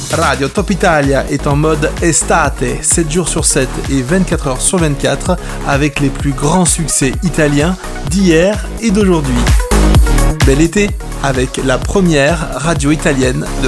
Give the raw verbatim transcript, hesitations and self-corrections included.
Radio Top Italia est en mode estate, sept jours sur sept et vingt-quatre heures sur vingt-quatre, avec les plus grands succès italiens d'hier et d'aujourd'hui. Bel été avec la première radio italienne de